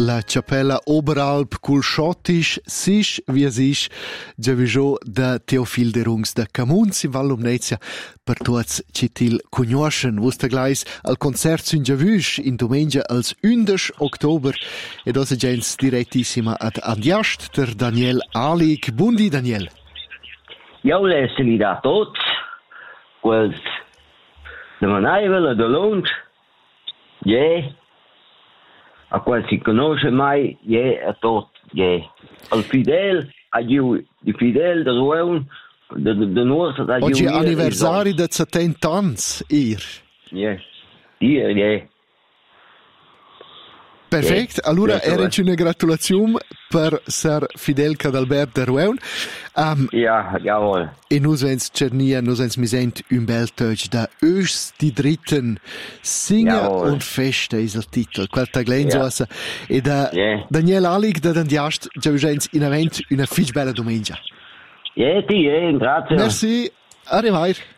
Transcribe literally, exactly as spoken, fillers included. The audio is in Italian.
la Cappella Oberalp cul Schottisch sich wie sich giavisò da Teofil de Rungs da Camuns in Val Lumnezia per tuots citil cugnuoschen vusta glais al concert in Giavusch in domenica als undici ottober ed osa gens direttissima ad Andiast der Daniel Alig. Bundi Daniel. Ja, leseli da tots. Quels de Manaivel de Lund. Yeah. A quel si conosce mai, yeah, a tot, yeah. Al fidel, a giu, di fidel de Rueun, de, de, de nostra, da giu. Oggi anniversari de settanta ans, ir. Yeah. Dir, yeah. Perfect, yeah. Allora yeah, era una gratulazione per Sir Fidel Cadalbert de Rueun. Um, ja, jawohl. E nus wens Cernia, nus wens mi sent un bel Tötsch da Ös die Dritten Singe jawohl. Und Feste is il titel. Quel taglenzo ja. Assa. E da yeah. Daniel Alig da Dandiast, già vens in avent una fitch bella domenica. Ja, ti, eh, grazie. Merci, arrivai.